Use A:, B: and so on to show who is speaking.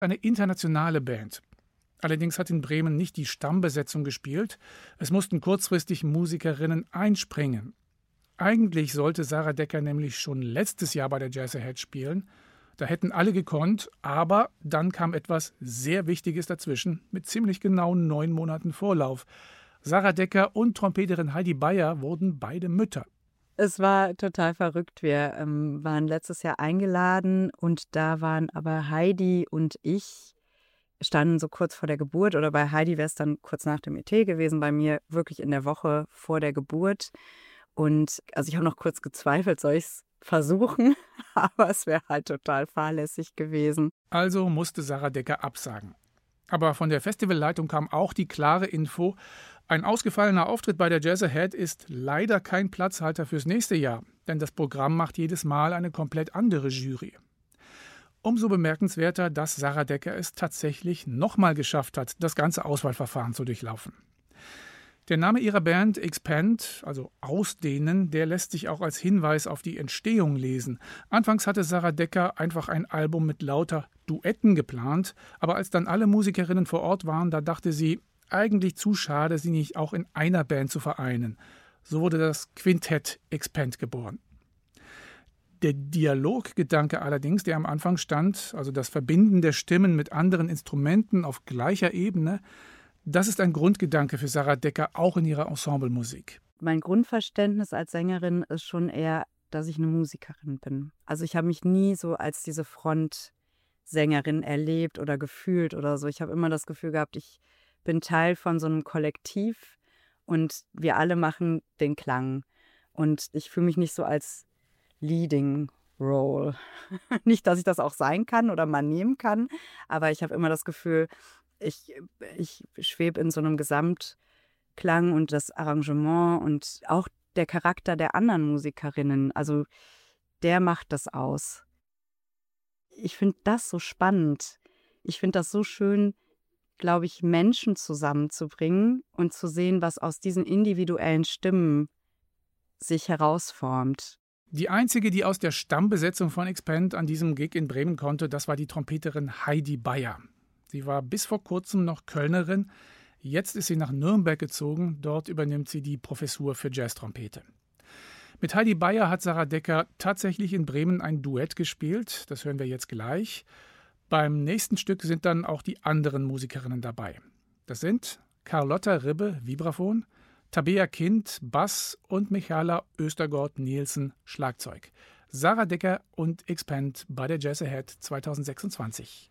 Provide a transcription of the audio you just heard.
A: eine internationale Band. Allerdings hat in Bremen nicht die Stammbesetzung gespielt. Es mussten kurzfristig Musikerinnen einspringen. Eigentlich sollte Sarah Decker nämlich schon letztes Jahr bei der Jazz Ahead spielen. Da hätten alle gekonnt, aber dann kam etwas sehr Wichtiges dazwischen, mit ziemlich genau 9 Monaten Vorlauf. Sarah Decker und Trompeterin Heidi Beyer wurden beide Mütter.
B: Es war total verrückt. Wir waren letztes Jahr eingeladen und da waren aber Heidi und ich standen so kurz vor der Geburt, oder bei Heidi wäre es dann kurz nach dem ET gewesen, bei mir wirklich in der Woche vor der Geburt. Und also ich habe noch kurz gezweifelt, soll ich es versuchen? Aber es wäre halt total fahrlässig gewesen.
A: Also musste Sarah Decker absagen. Aber von der Festivalleitung kam auch die klare Info, ein ausgefallener Auftritt bei der Jazz Ahead ist leider kein Platzhalter fürs nächste Jahr, denn das Programm macht jedes Mal eine komplett andere Jury. Umso bemerkenswerter, dass Sarah Decker es tatsächlich nochmal geschafft hat, das ganze Auswahlverfahren zu durchlaufen. Der Name ihrer Band Expand, also Ausdehnen, der lässt sich auch als Hinweis auf die Entstehung lesen. Anfangs hatte Sarah Decker einfach ein Album mit lauter Duetten geplant, aber als dann alle Musikerinnen vor Ort waren, da dachte sie, eigentlich zu schade, sie nicht auch in einer Band zu vereinen. So wurde das Quintett Expand geboren. Der Dialoggedanke allerdings, der am Anfang stand, also das Verbinden der Stimmen mit anderen Instrumenten auf gleicher Ebene, das ist ein Grundgedanke für Sarah Decker auch in ihrer Ensemblemusik.
B: Mein Grundverständnis als Sängerin ist schon eher, dass ich eine Musikerin bin. Also ich habe mich nie so als diese Frontsängerin erlebt oder gefühlt oder so. Ich habe immer das Gefühl gehabt, ich bin Teil von so einem Kollektiv und wir alle machen den Klang. Und ich fühle mich nicht so als Leading Role. Nicht, dass ich das auch sein kann oder mal nehmen kann, aber ich habe immer das Gefühl, ich schwebe in so einem Gesamtklang und das Arrangement und auch der Charakter der anderen Musikerinnen, also der macht das aus. Ich finde das so spannend. Ich finde das so schön, glaube ich, Menschen zusammenzubringen und zu sehen, was aus diesen individuellen Stimmen sich herausformt.
A: Die einzige, die aus der Stammbesetzung von Expand an diesem Gig in Bremen konnte, das war die Trompeterin Heidi Beyer. Sie war bis vor kurzem noch Kölnerin. Jetzt ist sie nach Nürnberg gezogen. Dort übernimmt sie die Professur für Jazztrompete. Mit Heidi Beyer hat Sarah Decker tatsächlich in Bremen ein Duett gespielt. Das hören wir jetzt gleich. Beim nächsten Stück sind dann auch die anderen Musikerinnen dabei. Das sind Carlotta Ribbe, Vibraphon, Tabea Kind, Bass und Michaela Östergård-Nielsen, Schlagzeug. Sarah Decker und Expand bei der Jazz Ahead 2026.